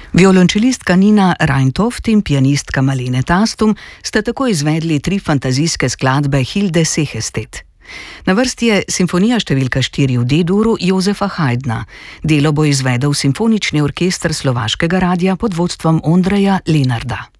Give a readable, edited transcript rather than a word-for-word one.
Violončelistka Nina Reintoft in pianistka Malene Tastum sta tako izvedli 3 fantazijske skladbe Hilde Sehested. Na vrsti je simfonija številka 4 v D-duru Jozefa Haydna. Delo bo izvedel Simfonični orkester Slovaškega radia pod vodstvom Ondreja Lenarda.